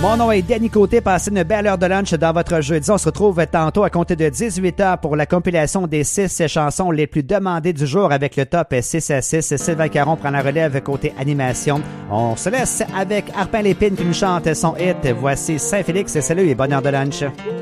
Mon nom est Danny Côté. Passez une belle heure de lunch dans votre jeudi. On se retrouve tantôt à compter de 18h pour la compilation des 6 chansons les plus demandées du jour avec le top 6 à 6. Sylvain Caron prend la relève côté animation. On se laisse avec Arpin Lépine qui nous chante son hit. Voici Saint-Félix. Salut et bonne heure de lunch.